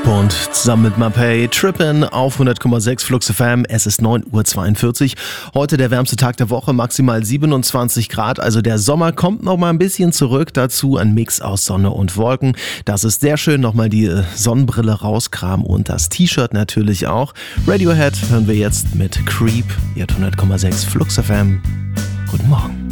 Und zusammen mit Mapei Trippin' auf 100,6 Flux FM. Es ist 9:42 Uhr. Heute der wärmste Tag der Woche, maximal 27 Grad. Also der Sommer kommt noch mal ein bisschen zurück. Dazu ein Mix aus Sonne und Wolken. Das ist sehr schön. Nochmal die Sonnenbrille rauskramen und das T-Shirt natürlich auch. Radiohead hören wir jetzt mit Creep. Ihr 100,6 Flux FM. Guten Morgen.